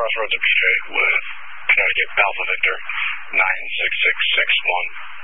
Crossroads of PJ with Connecticut Alpha Victor 96661.